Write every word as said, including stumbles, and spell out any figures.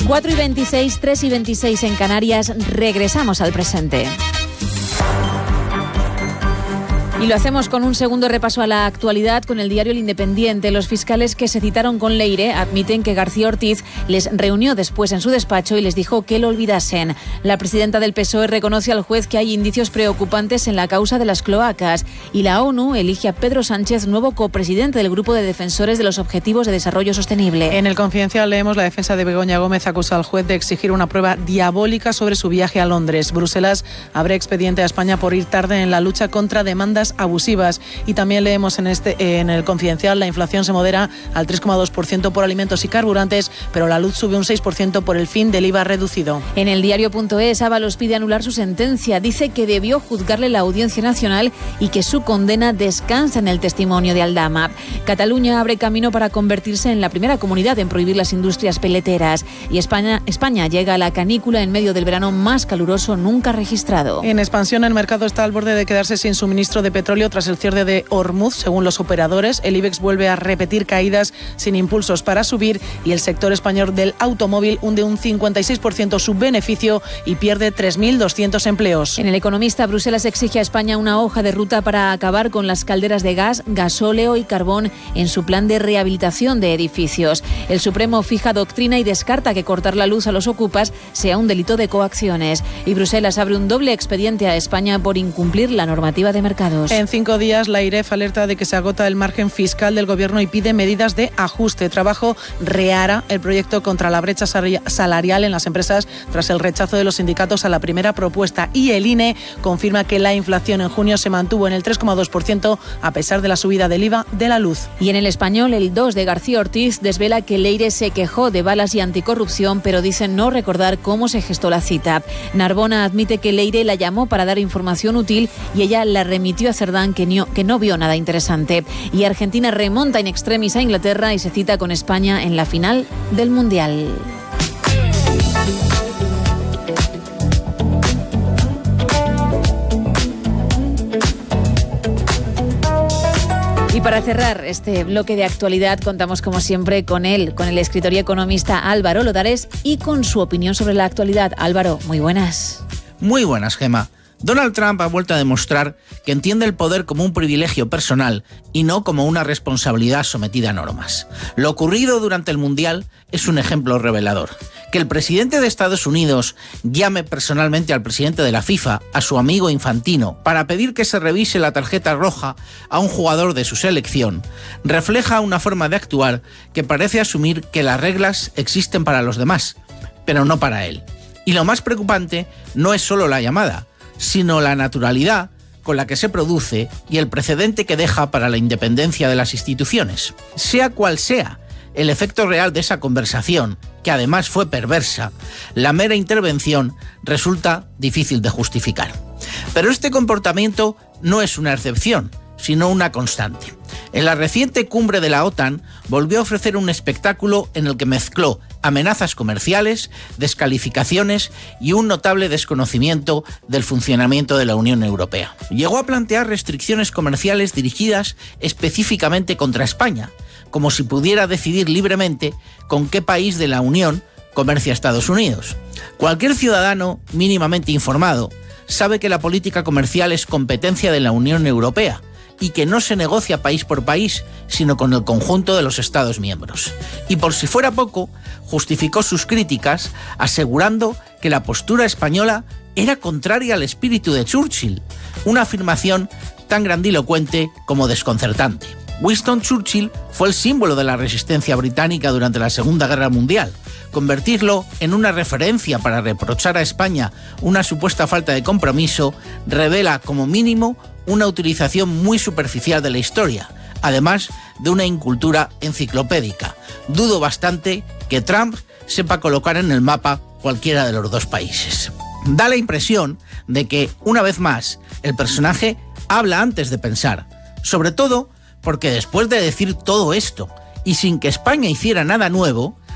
cuatro y veintiséis, tres y veintiséis en Canarias, regresamos al presente. Y lo hacemos con un segundo repaso a la actualidad con el diario El Independiente. Los fiscales que se citaron con Leire admiten que García Ortiz les reunió después en su despacho y les dijo que lo olvidasen. La presidenta del P S O E reconoce al juez que hay indicios preocupantes en la causa de las cloacas y la ONU elige a Pedro Sánchez nuevo copresidente del Grupo de Defensores de los Objetivos de Desarrollo Sostenible. En El Confidencial leemos: la defensa de Begoña Gómez acusa al juez de exigir una prueba diabólica sobre su viaje a Londres. Bruselas abre expediente a España por ir tarde en la lucha contra demandas abusivas. Y también leemos en este en El Confidencial: la inflación se modera al tres coma dos por ciento por alimentos y carburantes, pero la luz sube un seis por ciento por el fin del I V A reducido. En el diario.es, Ábalos pide anular su sentencia. Dice que debió juzgarle la Audiencia Nacional y que su condena descansa en el testimonio de Aldama. Cataluña abre camino para convertirse en la primera comunidad en prohibir las industrias peleteras. Y España, España llega a la canícula en medio del verano más caluroso nunca registrado. En expansión, el mercado está al borde de quedarse sin suministro de petróleo tras el cierre de Hormuz. Según los operadores, el IBEX vuelve a repetir caídas sin impulsos para subir y el sector español del automóvil hunde un cincuenta y seis por ciento su beneficio y pierde tres mil doscientos empleos. En El Economista, Bruselas exige a España una hoja de ruta para acabar con las calderas de gas, gasóleo y carbón en su plan de rehabilitación de edificios. El Supremo fija doctrina y descarta que cortar la luz a los ocupas sea un delito de coacciones. Y Bruselas abre un doble expediente a España por incumplir la normativa de mercados. En cinco días, la AIREF alerta de que se agota el margen fiscal del Gobierno y pide medidas de ajuste. Trabajo reara el proyecto contra la brecha salarial en las empresas tras el rechazo de los sindicatos a la primera propuesta. Y el I N E confirma que la inflación en junio se mantuvo en el tres coma dos por ciento a pesar de la subida del I V A de la luz. Y en El Español, El dos de García Ortiz desvela que Leire se quejó de balas y anticorrupción, pero dice no recordar cómo se gestó la cita. Narbona admite que Leire la llamó para dar información útil y ella la remitió a Cerdán, que no, que no vio nada interesante. Y Argentina remonta in extremis a Inglaterra y se cita con España en la final del Mundial. Y para cerrar este bloque de actualidad contamos como siempre con él, con el escritor y economista Álvaro Lodares y con su opinión sobre la actualidad. Álvaro, muy buenas. Muy buenas, Gemma. Donald Trump ha vuelto a demostrar que entiende el poder como un privilegio personal y no como una responsabilidad sometida a normas. Lo ocurrido durante el Mundial es un ejemplo revelador. Que el presidente de Estados Unidos llame personalmente al presidente de la FIFA, a su amigo Infantino, para pedir que se revise la tarjeta roja a un jugador de su selección, refleja una forma de actuar que parece asumir que las reglas existen para los demás, pero no para él. Y lo más preocupante no es solo la llamada, sino la naturalidad con la que se produce y el precedente que deja para la independencia de las instituciones. Sea cual sea el efecto real de esa conversación, que además fue perversa, la mera intervención resulta difícil de justificar. Pero este comportamiento no es una excepción, sino una constante. En la reciente cumbre de la OTAN volvió a ofrecer un espectáculo en el que mezcló amenazas comerciales, descalificaciones y un notable desconocimiento del funcionamiento de la Unión Europea. Llegó a plantear restricciones comerciales dirigidas específicamente contra España, como si pudiera decidir libremente con qué país de la Unión comercia Estados Unidos. Cualquier ciudadano mínimamente informado sabe que la política comercial es competencia de la Unión Europea y que no se negocia país por país, sino con el conjunto de los Estados miembros. Y por si fuera poco, justificó sus críticas asegurando que la postura española era contraria al espíritu de Churchill, una afirmación tan grandilocuente como desconcertante. Winston Churchill fue el símbolo de la resistencia británica durante la Segunda Guerra Mundial. Convertirlo en una referencia para reprochar a España una supuesta falta de compromiso revela, como mínimo, una utilización muy superficial de la historia, además de una incultura enciclopédica. Dudo bastante que Trump sepa colocar en el mapa cualquiera de los dos países. Da la impresión de que, una vez más, el personaje habla antes de pensar, sobre todo porque después de decir todo esto, y sin que España hiciera nada nuevo,